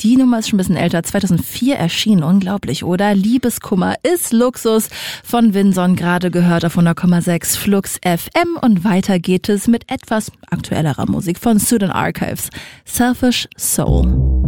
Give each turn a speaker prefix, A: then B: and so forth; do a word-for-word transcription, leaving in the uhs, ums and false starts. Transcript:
A: Die Nummer ist schon ein bisschen älter, zweitausendvier erschienen, unglaublich, oder? Liebeskummer ist Luxus von Vinson, gerade gehört auf hundert Komma sechs Flux F M und weiter geht es mit etwas aktuellerer Musik von Student Archives, Selfish Soul.